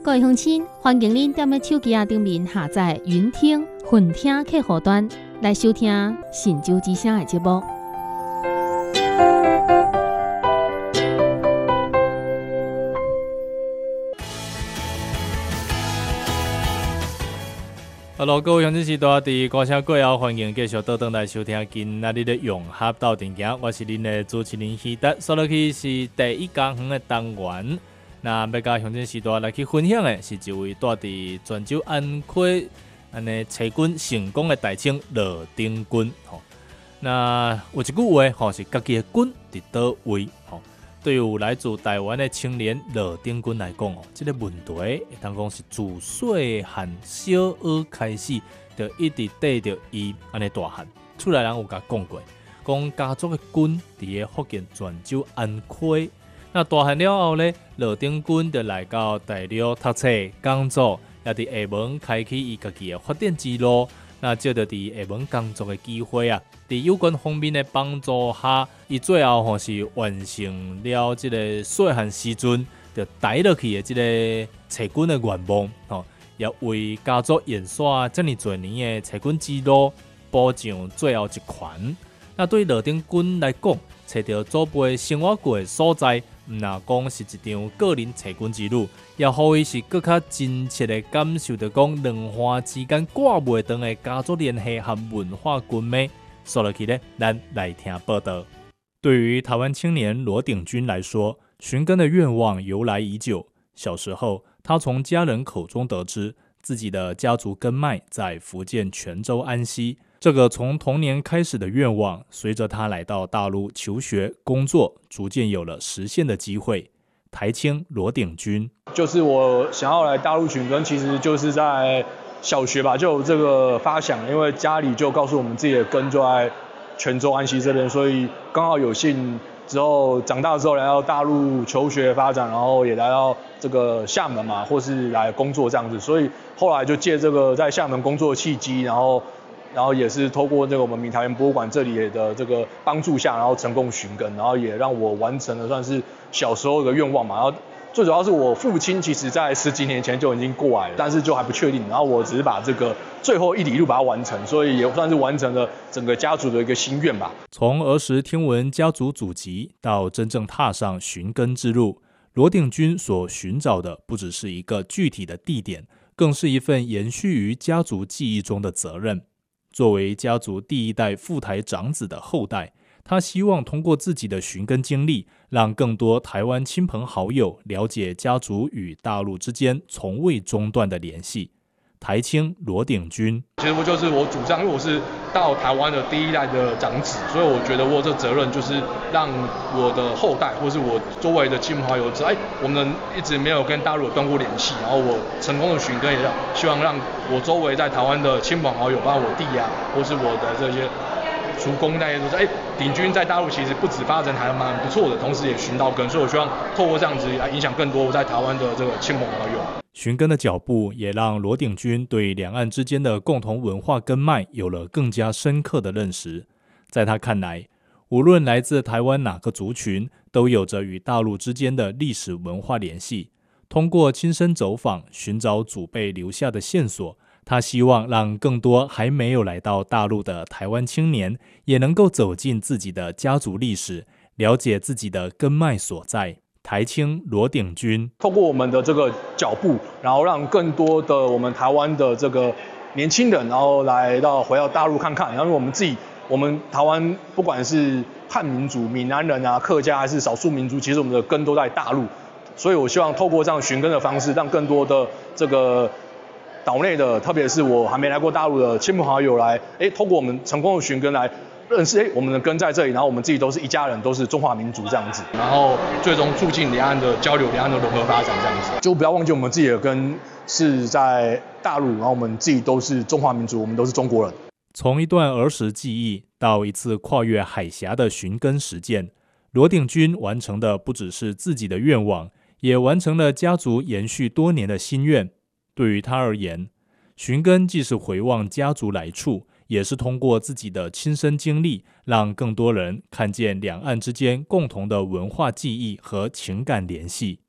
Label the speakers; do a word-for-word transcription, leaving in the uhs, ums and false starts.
Speaker 1: 各位乡亲，欢迎您踮咧手机啊顶面下载云听、混听客户端来收听《神州之声》的节目。
Speaker 2: Hello， 各位乡亲时代伫歌声过后，欢迎继续倒转来收听今仔日的融合斗阵行。我是恁的主持人希德，说落去是第一工园的单元。那要甲乡亲时代来去分享的是一位住伫泉州安溪安尼车军成功的大将罗定军。吼，那有一句话吼是家己的军伫倒位吼。对于来自台湾的青年罗定军来讲哦，这个问题会当讲是自细汉小学开始，就一直缀着伊安尼大汉。厝内人有甲讲过，讲家族的军伫个福建泉州安溪。那大汉了后呢，罗定军就来到大陆读册、工作，也伫厦门开启伊家己的发展之路。那借着伫厦门工作的机会啊，伫有关方面的帮助下，伊最后吼是完成了即个细汉时阵就待落去的即个车军的愿望，吼，也为家族延续这么多年的车军之路补上最后一拳。那对罗定军来讲，找到祖辈生活过的所在，毋若讲是一场个人车军之旅，也互伊是更较真切的感受到讲两岸之间挂袂断的家族联系和文化根脉。说落去呢，咱来听报道。对于台湾青年罗定军来说，寻根的愿望由来已久。小时候，他从家人口中得知，自己的家族根脉在福建泉州安溪。这个从童年开始的愿望，随着他来到大陆求学、工作，逐渐有了实现的机会。台青罗定军，
Speaker 3: 就是我想要来大陆寻根，其实就是在小学吧，就有这个发想，因为家里就告诉我们自己的根就在泉州安溪这边，所以刚好有幸之后长大之后来到大陆求学发展，然后也来到这个厦门嘛，或是来工作这样子，所以后来就借这个在厦门工作的契机，然后。然后也是透过这个我们闽台湾博物馆这里的这个帮助下，然后成功寻根，然后也让我完成了算是小时候的愿望嘛。然后最主要是我父亲其实在十几年前就已经过来了，但是就还不确定。然后我只是把这个最后一里路把它完成，所以也算是完成了整个家族的一个心愿吧。
Speaker 2: 从儿时听闻家族祖籍到真正踏上寻根之路，罗定军所寻找的不只是一个具体的地点，更是一份延续于家族记忆中的责任。作为家族第一代副台长子的后代，他希望通过自己的寻根经历，让更多台湾亲朋好友了解家族与大陆之间从未中断的联系。台青罗定军，
Speaker 3: 其实我就是我主张，因为我是到台湾的第一代的长子，所以我觉得我有这责任，就是让我的后代或是我周围的亲朋好友知道，哎，我们一直没有跟大陆有断过联系，然后我成功的寻根，也让希望让我周围在台湾的亲朋好友，包括我弟啊，或是我的这些叔公那些都是，哎，定军在大陆其实不止发展还蛮不错的，同时也寻到根，所以我希望透过这样子来影响更多我在台湾的这个亲朋好友。
Speaker 2: 寻根的脚步也让罗定军对两岸之间的共同文化根脉有了更加深刻的认识。在他看来，无论来自台湾哪个族群，都有着与大陆之间的历史文化联系。通过亲身走访，寻找祖辈留下的线索，他希望让更多还没有来到大陆的台湾青年，也能够走进自己的家族历史，了解自己的根脉所在。台青罗定军，
Speaker 3: 透过我们的这个脚步，然后让更多的我们台湾的这个年轻人，然后来到回到大陆看看，然后我们自己，我们台湾不管是汉民族、闽南人啊、客家还是少数民族，其实我们的根都在大陆，所以我希望透过这样寻根的方式，让更多的这个岛内的，特别是我还没来过大陆的亲朋好友来，哎，透过我们成功的寻根来。认识哎，我们的根在这里，然后我们自己都是一家人，都是中华民族这样子，然后最终促进两岸的交流、两岸的融合发展这样子。就不要忘记我们自己的根是在大陆，然后我们自己都是中华民族，我们都是中国人。
Speaker 2: 从一段儿时记忆到一次跨越海峡的寻根实践，罗定军完成的不只是自己的愿望，也完成了家族延续多年的心愿。对于他而言，寻根既是回望家族来处，也是通过自己的亲身经历，让更多人看见两岸之间共同的文化记忆和情感联系。